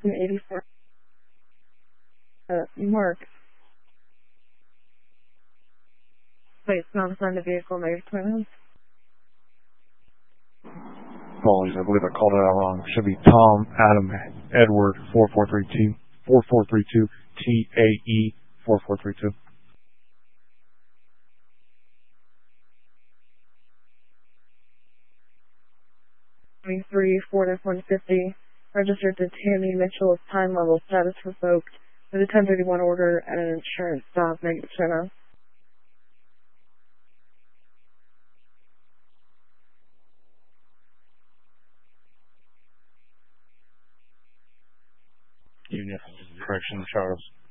84. Mark. Wait, not assigned a vehicle, maybe 20 Apologies, I believe I called it out wrong. It should be Tom, Adam, Edward, 4432, TAE, 4432. 23, Ford F-150, registered to Tammy Mitchell with time level status revoked with a 1031 order and an insurance stop, negative channel. Unit, correction, Charles.